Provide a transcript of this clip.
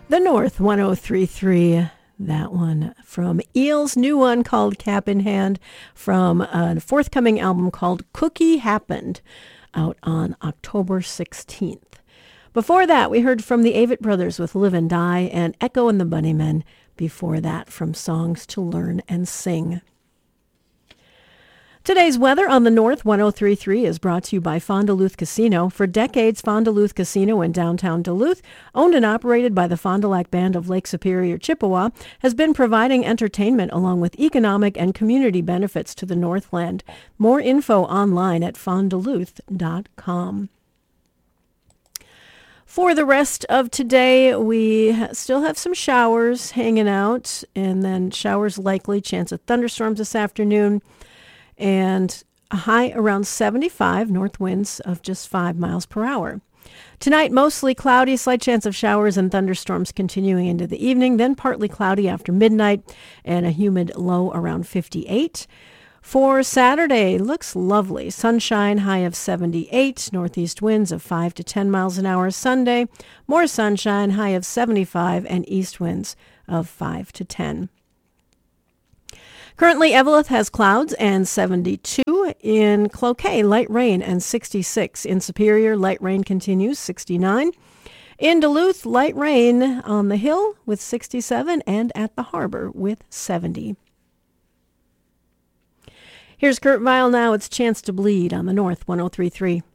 The North 1033. That one from Eel's new one called Cap in Hand from a forthcoming album called Cookie Happened out on October 16th. Before that, we heard from the Avett Brothers with Live and Die and Echo and the Bunnymen before that from Songs to Learn and Sing. Today's weather on the North 1033 is brought to you by Fond du Lac Casino. For decades, Fond du Lac Casino in downtown Duluth, owned and operated by the Fond du Lac Band of Lake Superior, Chippewa, has been providing entertainment along with economic and community benefits to the Northland. More info online at fondduluth.com. For the rest of today, we still have some showers hanging out, and then showers likely, chance of thunderstorms this afternoon, and a high around 75, north winds of just 5 miles per hour. Tonight, mostly cloudy, slight chance of showers and thunderstorms continuing into the evening, then partly cloudy after midnight, and a humid low around 58. For Saturday, looks lovely. Sunshine, high of 78, northeast winds of 5 to 10 miles an hour. Sunday, more sunshine, high of 75, and east winds of 5 to 10. Currently, Eveleth has clouds and 72. In Cloquet, light rain and 66. In Superior, light rain continues, 69. In Duluth, light rain on the hill with 67 and at the harbor with 70. Here's Kurt Vile now. It's Chance to Bleed on the North 1033.